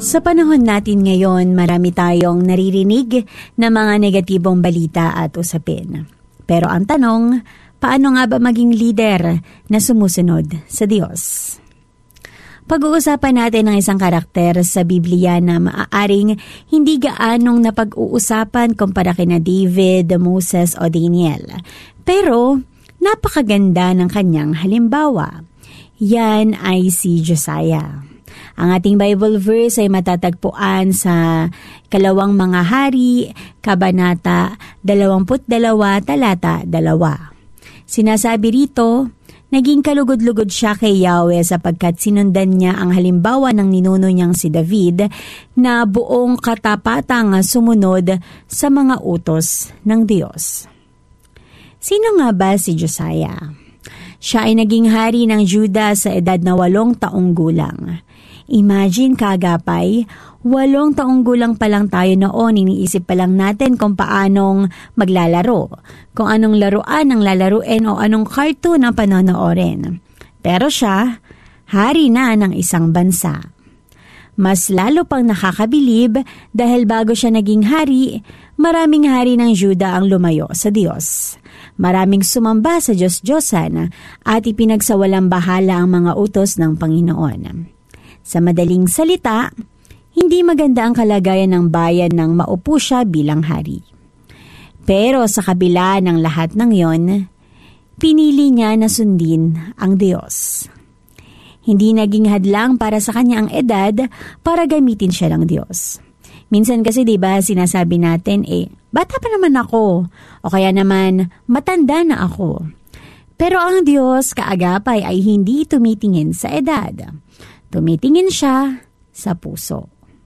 Sa panahon natin ngayon, marami tayong naririnig na mga negatibong balita at usapin. Pero ang tanong, paano nga ba maging leader na sumusunod sa Diyos? Pag-uusapan natin ang isang karakter sa Biblia na maaaring hindi gaanong napag-uusapan kumpara kina David, Moses o Daniel. Pero napakaganda ng kanyang halimbawa. Yan ay si Josiah. Ang ating Bible verse ay matatagpuan sa Ikalawang Mga Hari, Kabanata 22, talata 2. Sinasabi rito, naging kalugod-lugod siya kay Yahweh sapagkat sinundan niya ang halimbawa ng ninuno niyang si David na buong katapatang sumunod sa mga utos ng Diyos. Sino nga ba si Josiah? Siya ay naging hari ng Judah sa edad na 8 taong gulang. Imagine kagapay, 8 taong gulang pa lang tayo noon, iniisip pa lang natin kung paanong maglalaro, kung anong laruan ang lalaruin o anong cartoon ang panonoorin. Pero siya, hari na ng isang bansa. Mas lalo pang nakakabilib dahil bago siya naging hari, maraming hari ng Juda ang lumayo sa Diyos. Maraming sumamba sa Diyos-Diyosan at ipinagsawalang bahala ang mga utos ng Panginoon. Sa madaling salita, hindi maganda ang kalagayan ng bayan nang maupo siya bilang hari. Pero sa kabila ng lahat ng yon, pinili niya na sundin ang Diyos. Hindi naging hadlang para sa kanya ang edad para gamitin siya ng Diyos. Minsan kasi diba sinasabi natin, bata pa naman ako o kaya naman matanda na ako. Pero ang Diyos kaagapay ay hindi tumitingin sa edad. Tumitingin siya sa puso.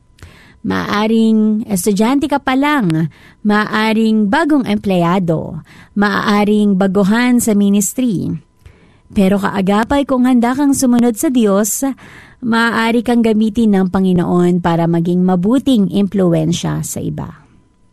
Maaring estudyante ka pa lang, maaring bagong empleyado, maaring baguhan sa ministry. Pero kaagapay kung handa kang sumunod sa Diyos, maaari kang gamitin ng Panginoon para maging mabuting impluwensya sa iba.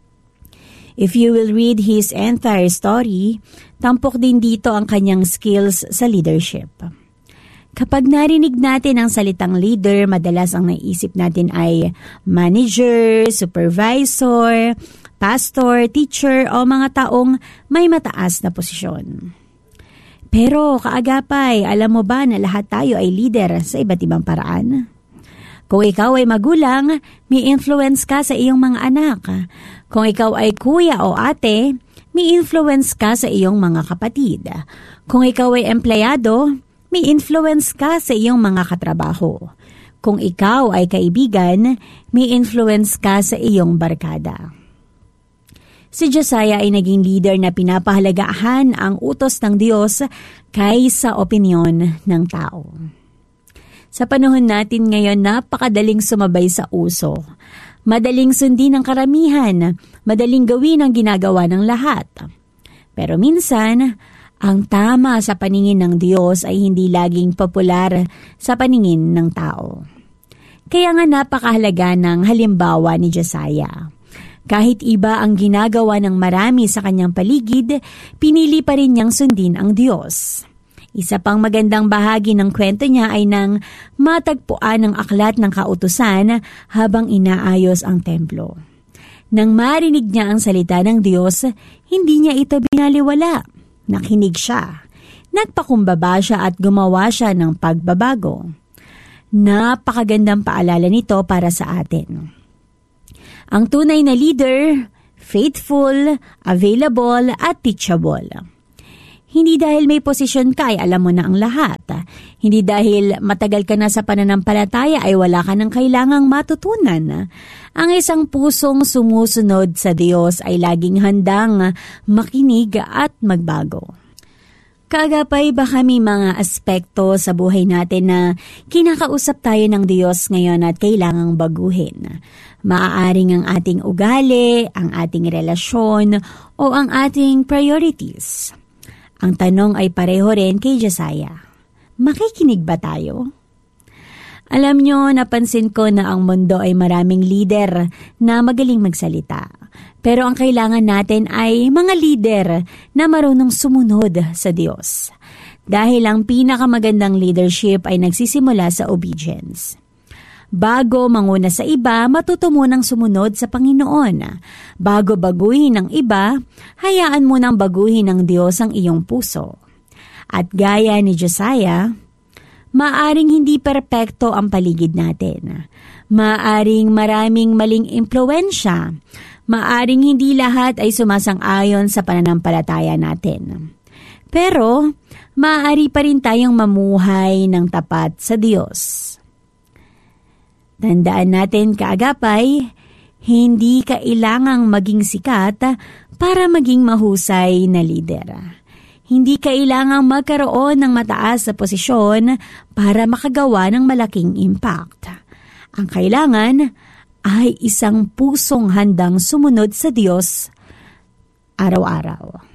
If you will read his entire story, tampok din dito ang kanyang skills sa leadership. Kapag narinig natin ang salitang leader, madalas ang naisip natin ay manager, supervisor, pastor, teacher o mga taong may mataas na posisyon. Pero kaagapay, alam mo ba na lahat tayo ay leader sa iba't ibang paraan? Kung ikaw ay magulang, may influence ka sa iyong mga anak. Kung ikaw ay kuya o ate, may influence ka sa iyong mga kapatid. Kung ikaw ay empleyado, may influence ka sa iyong mga katrabaho. Kung ikaw ay kaibigan, may influence ka sa iyong barkada. Si Josiah ay naging leader na pinapahalagahan ang utos ng Diyos kaysa opinyon ng tao. Sa panahon natin ngayon, napakadaling sumabay sa uso. Madaling sundin ng karamihan, madaling gawin ang ginagawa ng lahat. Pero minsan, ang tama sa paningin ng Diyos ay hindi laging popular sa paningin ng tao. Kaya nga napakahalaga ng halimbawa ni Josiah. Kahit iba ang ginagawa ng marami sa kanyang paligid, pinili pa rin niyang sundin ang Diyos. Isa pang magandang bahagi ng kwento niya ay nang matagpuan ng aklat ng kautusan habang inaayos ang templo. Nang marinig niya ang salita ng Diyos, hindi niya ito binaliwala. Nakinig siya. Nagpakumbaba siya at gumawa siya ng pagbabago. Napakagandang paalala nito para sa atin. Ang tunay na leader, faithful, available at teachable. Hindi dahil may posisyon ka ay alam mo na ang lahat. Hindi dahil matagal ka na sa pananampalataya ay wala ka ng kailangang matutunan. Ang isang pusong sumusunod sa Diyos ay laging handang makinig at magbago. Kaagapay, baka may mga aspekto sa buhay natin na kinakausap tayo ng Diyos ngayon at kailangang baguhin. Maaaring ang ating ugali, ang ating relasyon, o ang ating priorities. Ang tanong ay pareho rin kay Josiah. Makikinig ba tayo? Alam nyo, napansin ko na ang mundo ay maraming leader na magaling magsalita. Pero ang kailangan natin ay mga leader na marunong sumunod sa Diyos. Dahil ang pinakamagandang leadership ay nagsisimula sa obedience. Bago manguna sa iba, matuto munang sumunod sa Panginoon. Bago baguhin ng iba, hayaan mo nang baguhin ng Diyos ang iyong puso. At gaya ni Josiah, maaring hindi perpekto ang paligid natin. Maaring maraming maling impluwensya. Maaring hindi lahat ay sumasang-ayon sa pananampalataya natin. Pero, maaari pa rin tayong mamuhay ng tapat sa Diyos. Tandaan natin kaagapay, hindi kailangang maging sikat para maging mahusay na lider. Hindi kailangang magkaroon ng mataas na posisyon para makagawa ng malaking impact. Ang kailangan ay isang pusong handang sumunod sa Diyos araw-araw.